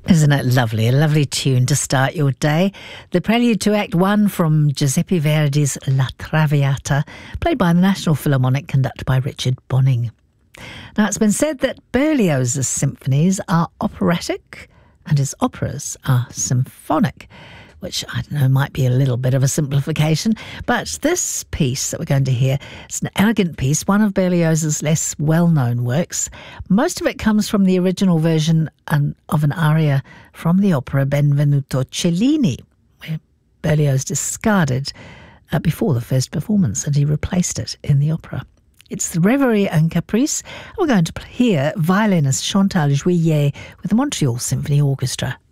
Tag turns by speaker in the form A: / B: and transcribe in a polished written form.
A: Isn't it lovely? A lovely tune to start your day. The prelude to Act 1 from Giuseppe Verdi's La Traviata, played by the National Philharmonic, conducted by Richard Bonning. Now, it's been said that Berlioz's symphonies are operatic and his operas are symphonic, which, I don't know, might be a little bit of a simplification. But this piece that we're going to hear is an elegant piece, one of Berlioz's less well-known works. Most of it comes from the original version of an aria from the opera Benvenuto Cellini, where Berlioz discarded before the first performance, and he replaced it in the opera. It's the Reverie and Caprice. We're going to hear violinist Chantal Juillet with the Montreal Symphony Orchestra.